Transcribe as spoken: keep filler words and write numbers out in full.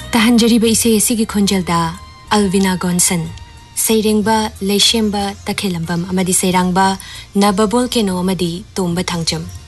तहंजरीब इसे इसी की खुंजलदा अल्विना गोन्सन सैरेंबा लेशेंबा तखेलंबम अमदी सैरांगबा नबबोल केनो अमदी तोंबा थांजम।